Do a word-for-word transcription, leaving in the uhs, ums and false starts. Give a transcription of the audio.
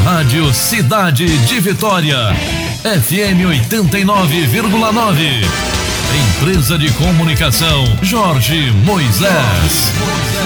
Rádio Cidade de Vitória, F M oitenta e nove vírgula nove. Empresa de Comunicação Jorge Moisés.